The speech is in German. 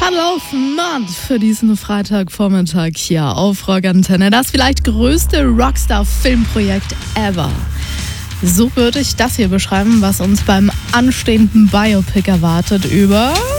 Hallo Mann für diesen Freitagvormittag hier auf Rock Antenne. Das vielleicht größte Rockstar-Filmprojekt ever. So würde ich das hier beschreiben, was uns beim anstehenden Biopic erwartet über